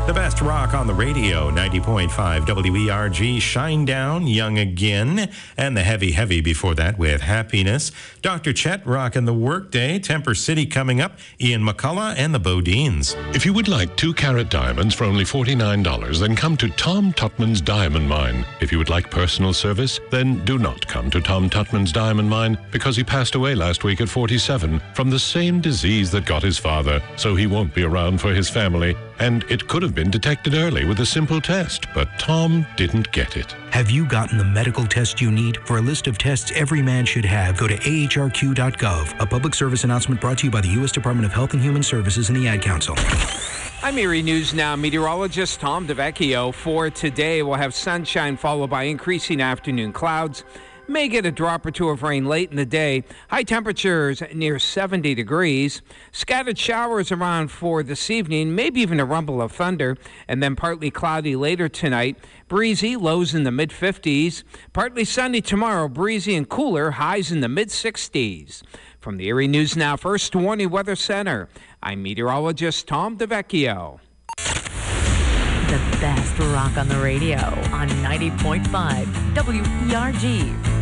The best rock on the radio, 90.5 WERG, Shinedown, Young Again, and the Heavy before that with Happiness. Dr. Chet rocking the Workday, Temper City coming up, Ian McCullough and the Bodines. If you would like 2-carat diamonds for only $49, then come to Tom Tutman's Diamond Mine. If you would like personal service, then do not come to Tom Tutman's Diamond Mine because he passed away last week at 47 from the same disease that got his father, so he won't be around for his family. And it could have been detected early with a simple test, but Tom didn't get it. Have you gotten the medical test you need? For a list of tests every man should have, go to ahrq.gov. A public service announcement brought to you by the U.S. Department of Health and Human Services and the Ad Council. I'm Erie News Now meteorologist Tom DeVecchio. For today, we'll have sunshine followed by increasing afternoon clouds. May get a drop or two of rain late in the day. High temperatures near 70 degrees. Scattered showers around for this evening, maybe even a rumble of thunder, and then partly cloudy later tonight. Breezy, lows in the mid-50s. Partly sunny tomorrow, breezy and cooler, highs in the mid-60s. From the Erie News Now First Warning Weather Center, I'm meteorologist Tom DeVecchio. The best rock on the radio on 90.5 WERG.